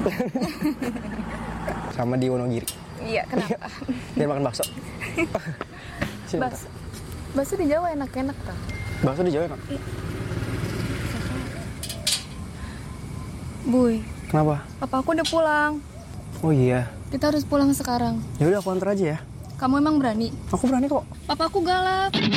Sama di Wonogiri. Iya, kenapa? Biar makan bakso. Sini, Kak. Bakso di Jawa enak-enak kan? Bakso di Jawa, Kak? Buy, Kenapa? papa aku udah pulang. Oh iya. Kita harus pulang sekarang. Ya udah aku antar aja ya. Kamu emang berani? Aku berani kok. Papa aku galak.